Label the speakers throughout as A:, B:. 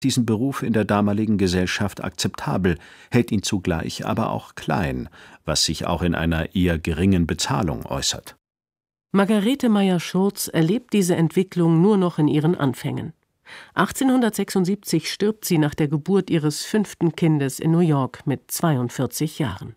A: diesen Beruf in der damaligen Gesellschaft akzeptabel, hält ihn zugleich aber auch klein, was sich auch in einer eher geringen Bezahlung äußert.
B: Margarete Meyer-Schurz erlebt diese Entwicklung nur noch in ihren Anfängen. 1876 stirbt sie nach der Geburt ihres 5. Kindes in New York mit 42 Jahren.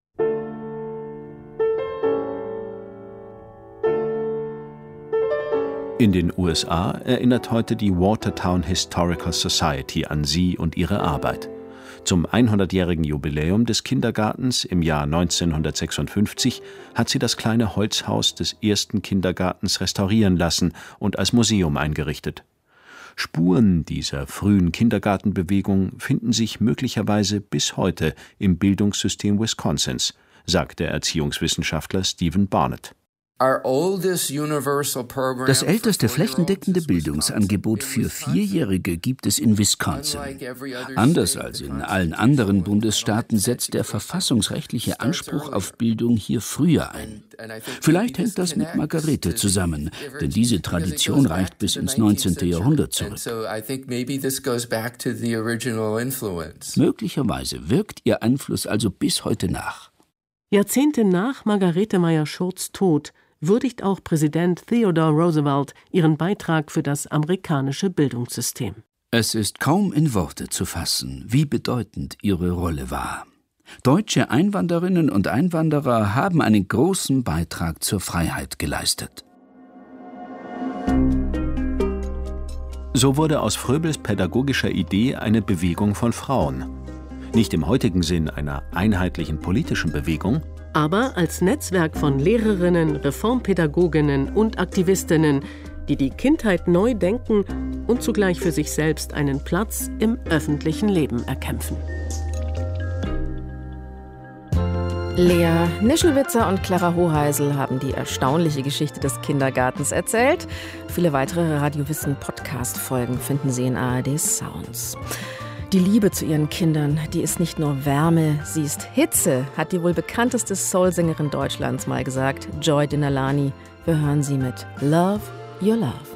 A: In den USA erinnert heute die Watertown Historical Society an sie und ihre Arbeit. Zum 100-jährigen Jubiläum des Kindergartens im Jahr 1956 hat sie das kleine Holzhaus des ersten Kindergartens restaurieren lassen und als Museum eingerichtet. Spuren dieser frühen Kindergartenbewegung finden sich möglicherweise bis heute im Bildungssystem Wisconsins, sagt der Erziehungswissenschaftler Stephen Barnett.
C: Das älteste flächendeckende Bildungsangebot für Vierjährige gibt es in Wisconsin. Anders als in allen anderen Bundesstaaten setzt der verfassungsrechtliche Anspruch auf Bildung hier früher ein. Vielleicht hängt das mit Margarete zusammen, denn diese Tradition reicht bis ins 19. Jahrhundert zurück. Möglicherweise wirkt ihr Einfluss also bis heute nach.
B: Jahrzehnte nach Margarete Meyer-Schurz' Tod würdigt auch Präsident Theodore Roosevelt ihren Beitrag für das amerikanische Bildungssystem.
C: Es ist kaum in Worte zu fassen, wie bedeutend ihre Rolle war. Deutsche Einwanderinnen und Einwanderer haben einen großen Beitrag zur Freiheit geleistet.
A: So wurde aus Fröbels pädagogischer Idee eine Bewegung von Frauen. Nicht im heutigen Sinn einer einheitlichen politischen Bewegung,
B: aber als Netzwerk von Lehrerinnen, Reformpädagoginnen und Aktivistinnen, die die Kindheit neu denken und zugleich für sich selbst einen Platz im öffentlichen Leben erkämpfen.
D: Lea Nischelwitzer und Clara Hoheisel haben die erstaunliche Geschichte des Kindergartens erzählt. Viele weitere Radiowissen-Podcast-Folgen finden Sie in ARD Sounds. Die Liebe zu ihren Kindern, die ist nicht nur Wärme, sie ist Hitze, hat die wohl bekannteste Soul-Sängerin Deutschlands mal gesagt, Joy Dinalani. Wir hören sie mit Love Your Love.